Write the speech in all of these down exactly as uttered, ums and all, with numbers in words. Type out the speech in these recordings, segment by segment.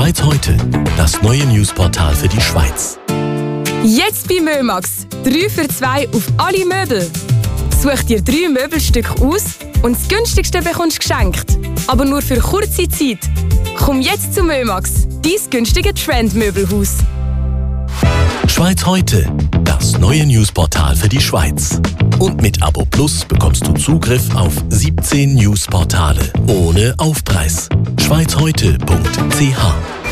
Schweiz heute, das neue Newsportal für die Schweiz. Jetzt bei Mömax. drei für zwei auf alle Möbel. Such dir drei Möbelstücke aus und das günstigste bekommst geschenkt. Aber nur für kurze Zeit. Komm jetzt zu Mömax, dein günstige Trendmöbelhaus. Schweiz heute, das neue Newsportal für die Schweiz. Und mit Abo Plus bekommst du Zugriff auf siebzehn Newsportale ohne Aufpreis. schweiz heute punkt c h.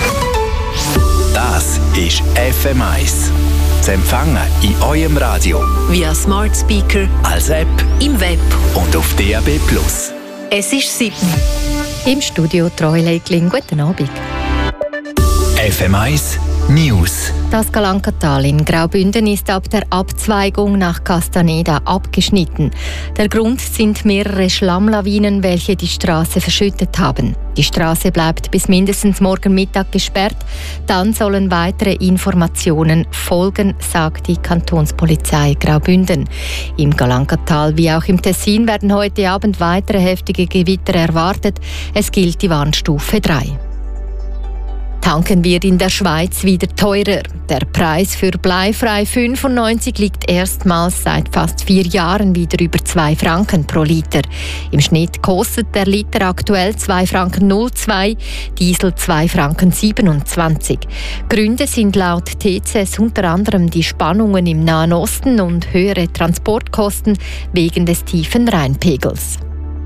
Das ist F M eins. Zu empfangen in eurem Radio, via Smart Speaker, als App, im Web und auf D A B Plus. Es ist sieben. Im Studio Troy Leitling. Guten Abend. F M eins News. Das Galankatal in Graubünden ist ab der Abzweigung nach Castaneda abgeschnitten. Der Grund sind mehrere Schlammlawinen, welche die Straße verschüttet haben. Die Straße bleibt bis mindestens morgen Mittag gesperrt. Dann sollen weitere Informationen folgen, sagt die Kantonspolizei Graubünden. Im Galankatal wie auch im Tessin werden heute Abend weitere heftige Gewitter erwartet. Es gilt die Warnstufe drei. Tanken wird in der Schweiz wieder teurer. Der Preis für bleifrei fünfundneunzig liegt erstmals seit fast vier Jahren wieder über zwei Franken pro Liter. Im Schnitt kostet der Liter aktuell zwei Franken null zwei, Diesel zwei Franken siebenundzwanzig. Gründe sind laut T C S unter anderem die Spannungen im Nahen Osten und höhere Transportkosten wegen des tiefen Rheinpegels.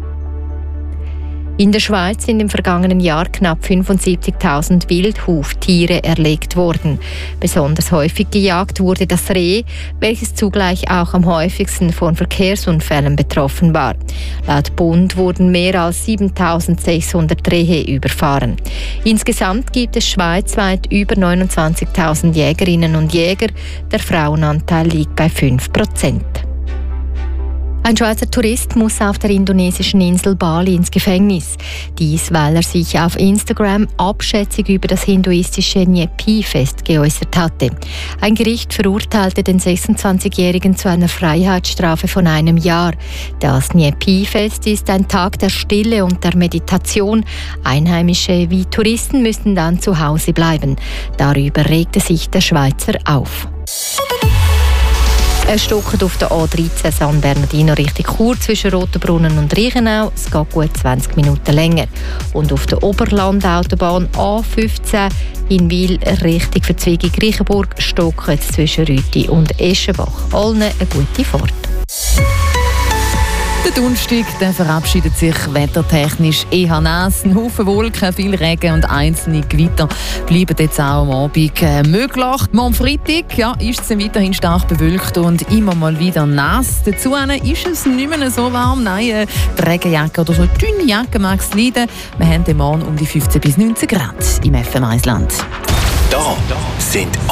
In der Schweiz sind im vergangenen Jahr knapp fünfundsiebzigtausend Wildhuftiere erlegt worden. Besonders häufig gejagt wurde das Reh, welches zugleich auch am häufigsten von Verkehrsunfällen betroffen war. Laut Bund wurden mehr als siebentausendsechshundert Rehe überfahren. Insgesamt gibt es schweizweit über neunundzwanzigtausend Jägerinnen und Jäger. Der Frauenanteil liegt bei fünf Prozent. Ein Schweizer Tourist muss auf der indonesischen Insel Bali ins Gefängnis. Dies, weil er sich auf Instagram abschätzig über das hinduistische Nyepi-Fest geäußert hatte. Ein Gericht verurteilte den sechsundzwanzigjährigen zu einer Freiheitsstrafe von einem Jahr. Das Nyepi-Fest ist ein Tag der Stille und der Meditation. Einheimische wie Touristen müssen dann zu Hause bleiben. Darüber regte sich der Schweizer auf. Es stockt auf der A dreizehn San Bernardino Richtung Chur zwischen Rotenbrunnen und Reichenau. Es geht gut zwanzig Minuten länger. Und auf der Oberlandautobahn A fünfzehn in Wil Richtung Verzweigung Reichenburg stockt es zwischen Rüti und Eschenbach. Allen eine gute Fahrt. Der Donnerstag, der verabschiedet sich wettertechnisch eher nass. Ein Haufen Wolken, viel Regen und einzelne Gewitter bleiben jetzt auch am Abend äh, möglich. Am Freitag ja, ist es weiterhin stark bewölkt und immer mal wieder nass. Dazu ist es nicht mehr so warm. Nein, äh, die Regenjacke oder so eine dünne Jacke mag es leiden. Wir haben den Morgen um die fünfzehn bis neunzehn Grad im F M eins Land. Da sind